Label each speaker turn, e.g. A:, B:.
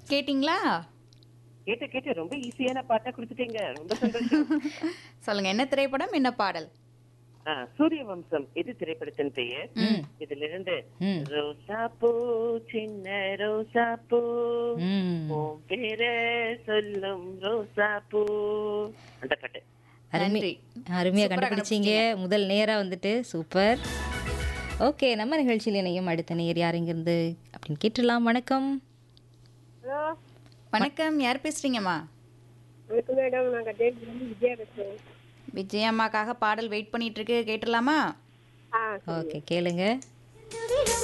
A: கேட்டிங்களா?
B: கேட்டு ரொம்ப ஈஸியான பாட்டா குடுத்துட்டீங்க. ரொம்ப சந்தோஷம்.
A: சொல்லுங்க. என்ன திரைப்படம்? என்ன பாடல்?
B: சூரிய வம்சம் இது திரைப்படத்தின் பெயர்.
A: ம்.
B: இதிலிருந்து
C: ம்.
B: ரோசா பூ சின்ன ரோசா பூ
C: ம்.
B: உன் பேர சொல்லும் ரோசா பூ அந்த பாட்டு.
A: நன்றி.
C: அருமையா
A: சூப்பரா
C: கண்டுபிடிச்சீங்க. முதல் நேரா வந்துட்டு சூப்பர். ஓகே, நம்ம நிகழ்ச்சியில் இணையும் அடுத்த நேர் யார் இங்கிருந்து அப்படின்னு கேட்டுடலாம். வணக்கம்.
D: ஹலோ
A: வணக்கம். யார் பேசுறீங்கம்மா?
D: வணக்கம் மேடம். நான் கட்டேரியிலேருந்து விஜயா பேசுகிறேன்.
A: விஜயம்மாக்காக பாடல் வெயிட் பண்ணிட்டு இருக்கு. கேட்டுடலாமா?
D: சரி.
C: ஓகே, கேளுங்க.